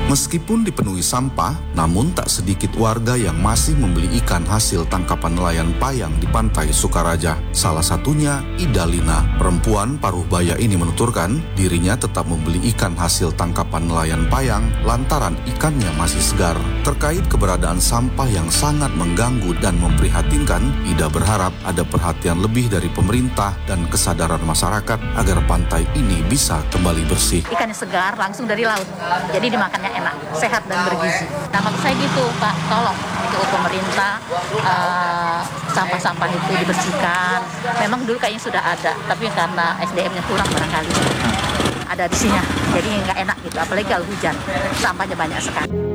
Meskipun dipenuhi sampah, namun tak sedikit warga yang masih membeli ikan hasil tangkapan nelayan payang di pantai Sukaraja. Salah satunya Ida Lina. Perempuan paruh baya ini menuturkan dirinya tetap membeli ikan hasil tangkapan nelayan payang lantaran ikannya masih segar. Terkait keberadaan sampah yang sangat mengganggu dan memprihatinkan, Ida berharap ada perhatian lebih dari pemerintah dan kesadaran masyarakat agar pantai ini bisa kembali bersih. Ikannya segar langsung dari laut, jadi dimakannya enak, sehat dan bergizi. Nah maksud saya gitu Pak, tolong itu pemerintah sampah-sampah itu dibersihkan. Memang dulu kayaknya sudah ada, tapi karena SDM-nya kurang barangkali. Ada di sini, jadi nggak enak gitu, apalagi kalau hujan, sampahnya banyak sekali.